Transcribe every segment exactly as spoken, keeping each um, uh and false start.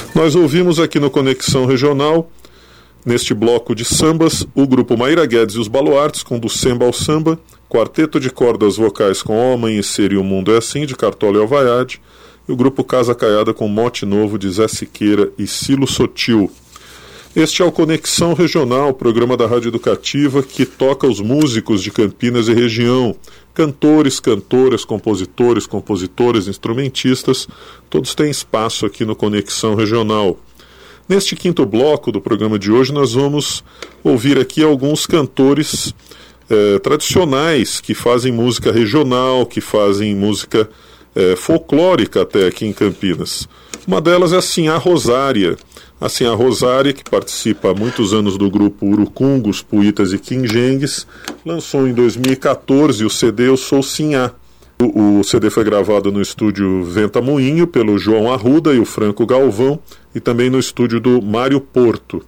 Nós ouvimos aqui no Conexão Regional, neste bloco de sambas, o grupo Maíra Guedes e os Baluartes, com Do Semba ao Samba, quarteto de cordas vocais com Ao Amanhecer e O Mundo é Assim, de Cartola e Alvaiade, e o grupo Casa Caiada com Mote Novo, de Zé Siqueira e Cilo Sotil. Este é o Conexão Regional, programa da Rádio Educativa que toca os músicos de Campinas e região, cantores, cantoras, compositores, compositoras, instrumentistas, todos têm espaço aqui no Conexão Regional. Neste quinto bloco do programa de hoje, nós vamos ouvir aqui alguns cantores eh, tradicionais que fazem música regional, que fazem música eh, folclórica até aqui em Campinas. Uma delas é a Sinhá Rosária. A Sinhá Rosária, que participa há muitos anos do grupo Urucungos, Puitas e Quinjengues, lançou em dois mil e catorze o C D Eu Sou Sinhá. O, o C D foi gravado no estúdio Venta Moinho pelo João Arruda e o Franco Galvão e também no estúdio do Mário Porto.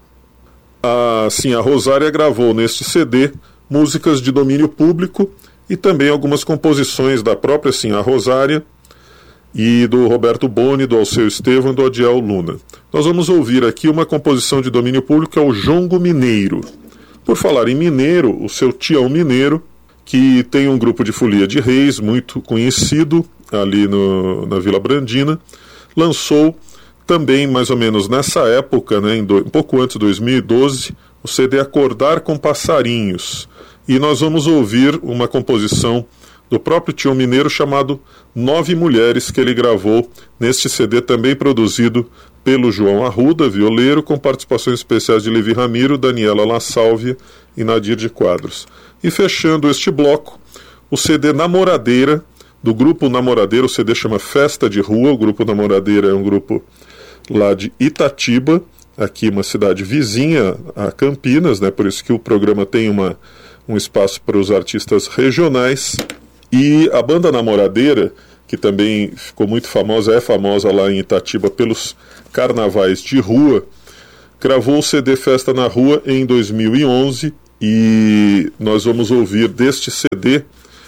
A Sinhá Rosária gravou neste C D músicas de domínio público e também algumas composições da própria Sinhá Rosária e do Roberto Boni, do Alceu Estevam e do Odiel Luna. Nós vamos ouvir aqui uma composição de domínio público, que é o Jongo Mineiro. Por falar em mineiro, o seu Tião Mineiro, que tem um grupo de folia de reis muito conhecido ali no, na Vila Brandina, lançou também mais ou menos nessa época, né, em do, um pouco antes de dois mil e doze, o C D Acordar com Passarinhos. E nós vamos ouvir uma composição do próprio Tião Mineiro chamado Nove Mulheres, que ele gravou neste C D também produzido pelo João Arruda, violeiro, com participações especiais de Levi Ramiro, Daniela La Sálvia e Nadir de Quadros. E fechando este bloco, o C D Namoradeira, do grupo Namoradeira. O C D chama Festa de Rua. O grupo Namoradeira é um grupo lá de Itatiba, aqui uma cidade vizinha a Campinas, né? Por isso que o programa tem uma, um espaço para os artistas regionais. E a banda Namoradeira, que também ficou muito famosa, é famosa lá em Itatiba pelos carnavais de rua, gravou o C D Festa na Rua em dois mil e onze, e nós vamos ouvir deste C D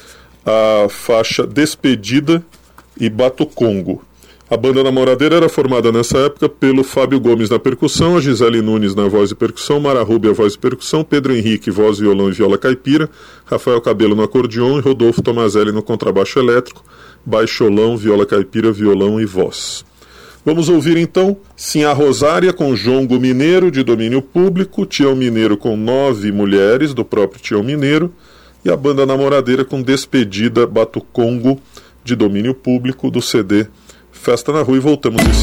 a faixa Despedida e Batucongo. A banda Namoradeira era formada nessa época pelo Fábio Gomes na percussão, a Gisele Nunes na voz e percussão, Mara Rubia voz e percussão, Pedro Henrique voz, violão e viola caipira, Rafael Cabelo no acordeon e Rodolfo Tomazelli no contrabaixo elétrico, baixolão, viola caipira, violão e voz. Vamos ouvir então Sinhá Rosária com Jongo Mineiro, de domínio público, Tião Mineiro com Nove Mulheres, do próprio Tião Mineiro, e a banda Namoradeira com Despedida, Batucongo, de domínio público, do C D Festa na Rua, e voltamos em